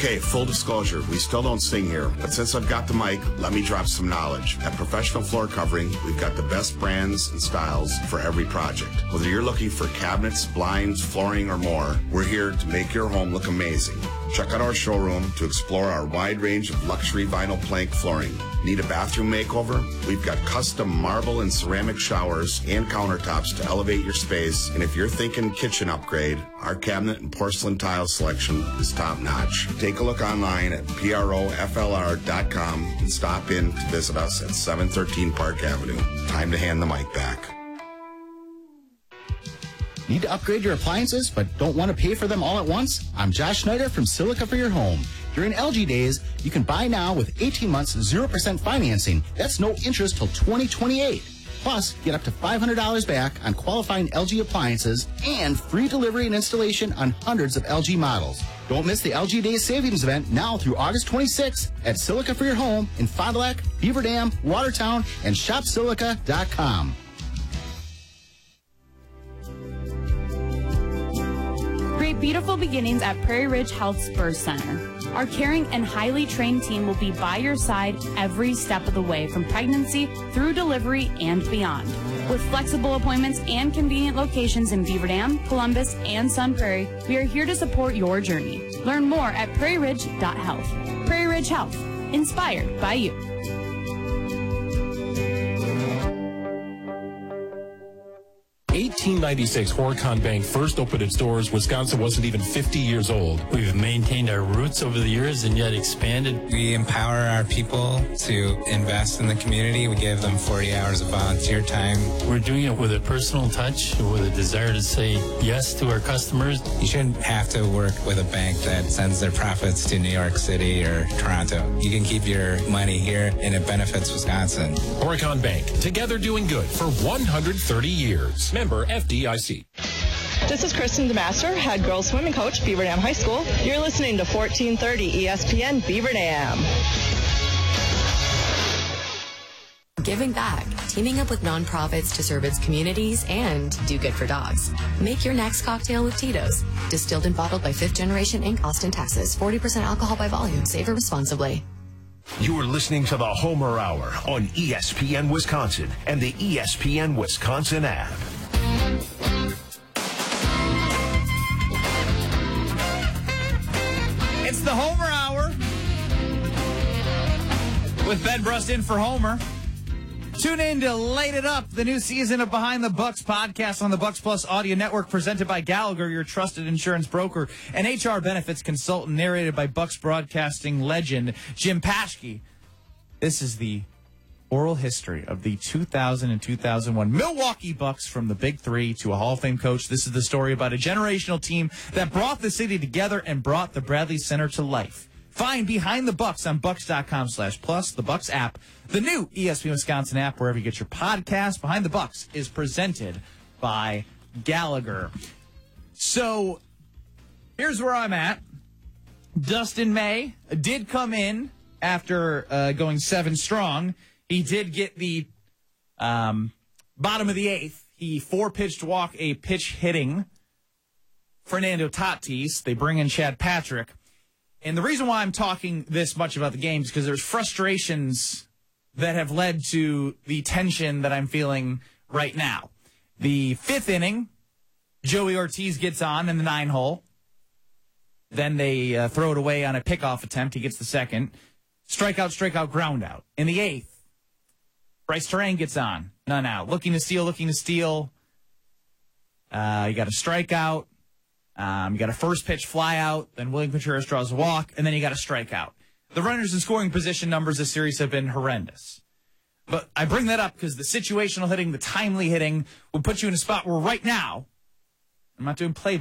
Okay, full disclosure, we still don't sing here, but since I've got the mic, let me drop some knowledge. At Professional Floor Covering, we've got the best brands and styles for every project. Whether you're looking for cabinets, blinds, flooring, or more, we're here to make your home look amazing. Check out our showroom to explore our wide range of luxury vinyl plank flooring. Need a bathroom makeover? We've got custom marble and ceramic showers and countertops to elevate your space. And if you're thinking kitchen upgrade, our cabinet and porcelain tile selection is top notch. Take a look online at proflr.com and stop in to visit us at 713 Park Avenue. Time to hand the mic back. Need to upgrade your appliances but don't want to pay for them all at once? I'm Josh Schneider from Silica for Your Home. During LG Days, you can buy now with 18 months 0% financing. That's no interest till 2028. Plus, get up to $500 back on qualifying LG appliances and free delivery and installation on hundreds of LG models. Don't miss the LG Days Savings event now through August 26th at Silica for Your Home in Fond du Lac, Beaver Dam, Watertown, and shopsilica.com. Create beautiful beginnings at Prairie Ridge Health Spurs Center. Our caring and highly trained team will be by your side every step of the way, from pregnancy through delivery and beyond. With flexible appointments and convenient locations in Beaver Dam, Columbus, and Sun Prairie, we are here to support your journey. Learn more at prairieridge.health. Prairie Ridge Health, inspired by you. 1896, Horicon Bank first opened its doors. Wisconsin wasn't even 50 years old. We've maintained our roots over the years and yet expanded. We empower our people to invest in the community. We give them 40 hours of volunteer time. We're doing it with a personal touch, with a desire to say yes to our customers. You shouldn't have to work with a bank that sends their profits to New York City or Toronto. You can keep your money here and it benefits Wisconsin. Horicon Bank, together doing good for 130 years. Member FDIC. This is Kristen DeMaster, head girls swimming coach, Beaver Dam High School. You're listening to 1430 ESPN Beaver Dam. Giving back, teaming up with nonprofits to serve its communities and do good for dogs. Make your next cocktail with Tito's. Distilled and bottled by Fifth Generation Inc., Austin, Texas. 40% alcohol by volume. Savor responsibly. You're listening to the Homer Hour on ESPN Wisconsin and the ESPN Wisconsin app. It's the Homer Hour with Ben Brust in for Homer. Tune in to Light It Up, the new season of Behind the Bucks podcast on the Bucks Plus Audio Network, presented by Gallagher, your trusted insurance broker and HR benefits consultant, narrated by Bucks broadcasting legend Jim Paschke. This is the oral history of the 2000 and 2001 Milwaukee Bucks, from the Big Three to a Hall of Fame coach. This is the story about a generational team that brought the city together and brought the Bradley Center to life. Find Behind the Bucks on Bucks.com/plus, the Bucks app, the new ESPN Wisconsin app, wherever you get your podcast. Behind the Bucks is presented by Gallagher. So here's where I'm at. Dustin May did come in after going 7 strong. He did get the bottom of the 8th. He 4-pitched walk a pitch hitting Fernando Tatis. They bring in Chad Patrick. And the reason why I'm talking this much about the game is because there's frustrations that have led to the tension that I'm feeling right now. The 5th inning, Joey Ortiz gets on in the 9-hole. Then they throw it away on a pickoff attempt. He gets the 2nd. Strikeout, ground out. In the 8th, Bryce Terang gets on. None out. Looking to steal. You got a strikeout. You got a first pitch fly out. Then William Contreras draws a walk. And then you got a strikeout. The runners in scoring position numbers this series have been horrendous. But I bring that up because the situational hitting, the timely hitting, will put you in a spot where right now, I'm not doing play